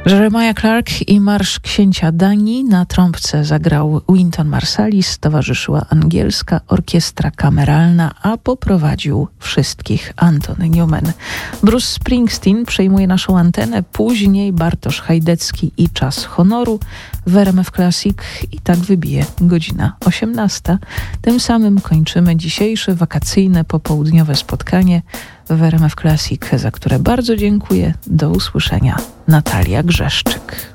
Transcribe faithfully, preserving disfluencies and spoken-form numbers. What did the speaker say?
Jeremiah Clark i Marsz Księcia Danii. Na trąbce zagrał Wynton Marsalis, towarzyszyła angielska orkiestra kameralna, a poprowadził wszystkich Anthony Newman. Bruce Springsteen przejmuje naszą antenę, później Bartosz Hajdecki i Czas Honoru w R M F Classic i tak wybije godzina osiemnasta. Tym samym kończymy dzisiejsze wakacyjne popołudniowe spotkanie w R M F Classic, za które bardzo dziękuję. Do usłyszenia. Natalia Grzeszczyk.